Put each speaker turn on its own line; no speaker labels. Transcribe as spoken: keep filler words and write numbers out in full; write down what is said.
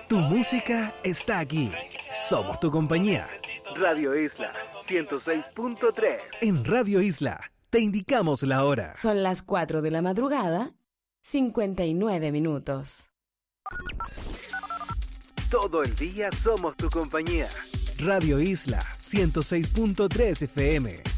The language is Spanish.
Tu música está aquí. Somos tu compañía.
Radio Isla ciento seis punto tres.
En Radio Isla te indicamos la hora.
Son las cuatro de la madrugada, cincuenta y nueve minutos.
Todo el día somos tu compañía.
Radio Isla ciento seis punto tres F M.